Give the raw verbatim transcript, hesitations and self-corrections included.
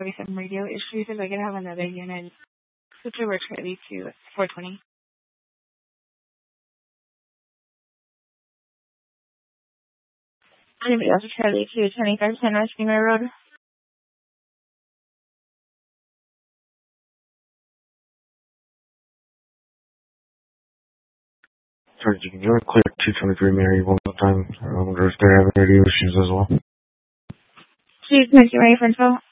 maybe some radio issues. If I could have another unit switch over Charlie to four twenty. Anybody else with Charlie to twenty-five ten West Greenway Road? Sorry, you can go clear two twenty-three Mary one more time. I wonder if they're having radio issues as well. two twenty-three Mary Frenchville.